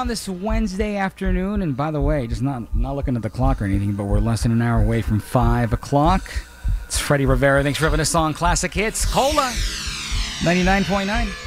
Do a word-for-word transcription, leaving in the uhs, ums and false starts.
on this Wednesday afternoon. And by the way, just not not looking at the clock or anything, but we're less than an hour away from five o'clock. It's Freddie Rivera. Thanks for having us on Classic Hits. Cola, ninety-nine point nine.